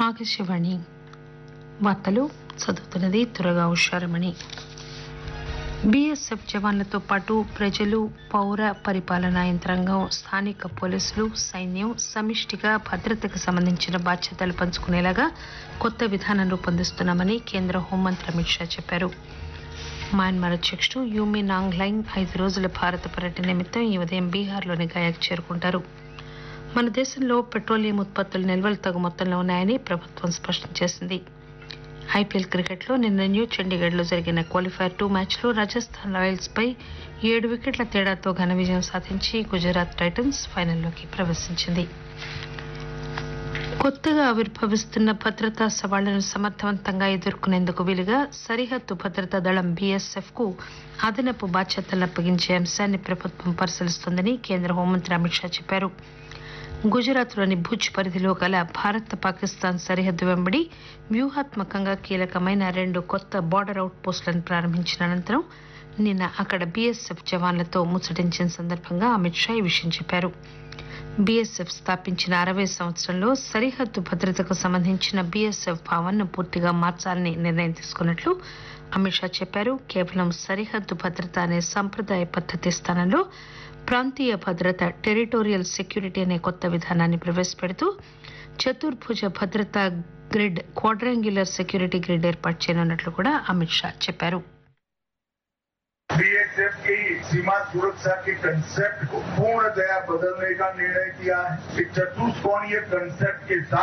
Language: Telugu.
ఆకాశవాణి వార్తలు చదువుతున్నది త్వరగా ఉషారమణి. బీఎస్ఎఫ్ జవాన్లతో పాటు ప్రజలు, పౌర పరిపాలనా యంత్రాంగం, స్థానిక పోలీసులు, సైన్యం సమిష్టిగా భద్రతకు సంబంధించిన బాధ్యతలు పంచుకునేలాగా కొత్త విధానం రూపొందిస్తున్నామని కేంద్ర హోంమంత్రి అమిత్ షా చెప్పారు. మయన్మార్ అధ్యక్షుడు యూమిన్ ఆంగ్ లైంగ్ 5 రోజుల భారత పర్యటన నిమిత్తం ఈ ఉదయం బీహార్లోని గయాకు చేరుకుంటారు. మన దేశంలో పెట్రోలియం ఉత్పత్తుల నిల్వలు తగు మొత్తంలో ఉన్నాయని ప్రభుత్వం స్పష్టం చేసింది. ఐపీఎల్ క్రికెట్లో నిన్న న్యూ చండీగఢ్లో జరిగిన క్వాలిఫైర్ 2 మ్యాచ్లో రాజస్థాన్ రాయల్స్ పై 7 వికెట్ల తేడాతో ఘన విజయం సాధించి గుజరాత్ టైటన్స్ ఫైనల్లోకి ప్రవేశించింది. కొత్తగా ఆవిర్భవిస్తున్న భద్రతా సవాళ్లను సమర్థవంతంగా ఎదుర్కొనేందుకు వీలుగా సరిహద్దు భద్రతా దళం బీఎస్ఎఫ్ కు అదనపు బాధ్యతలను అప్పగించే అంశాన్ని ప్రభుత్వం పరిశీలిస్తోందని కేంద్ర హోంమంత్రి అమిత్ షా చెప్పారు. గుజరాత్లోని భుజ్ పరిధిలో గల భారత్ పాకిస్తాన్ సరిహద్దు వెంబడి వ్యూహాత్మకంగా కీలకమైన 2 కొత్త బార్డర్ అవుట్ పోస్టులను ప్రారంభించిన అనంతరం నిన్న అక్కడ బీఎస్ఎఫ్ జవాన్లతో ముచ్చటించిన సందర్భంగా అమిత్ షా ఈ విషయం చెప్పారు. బీఎస్ఎఫ్ స్థాపించిన 60 సంవత్సరంలో సరిహద్దు భద్రతకు సంబంధించిన బీఎస్ఎఫ్ భావనను పూర్తిగా మార్చాలని నిర్ణయం తీసుకున్నట్లు అమిత్ షా చెప్పారు. కేవలం సరిహద్దు భద్రత అనే సంప్రదాయ పద్ధతి స్థానంలో ప్రాంతీయ భద్రత, టెరిటోరియల్ సెక్యూరిటీ అనే కొత్త విధానాన్ని ప్రవేశపెడుతూ చతుర్భుజ భద్రతా గ్రిడ్, క్వాడ్రాంగ్యులర్ సెక్యూరిటీ గ్రిడ్ ఏర్పాటు చేయనున్నట్లు కూడా అమిత్ షా చెప్పారు. बीएसएफ की सीमा सुरक्षा के कंसेप्ट को पूर्णतया बदलने का निर्णय किया है. एक चतुष्कोणीय कंसेप्ट के साथ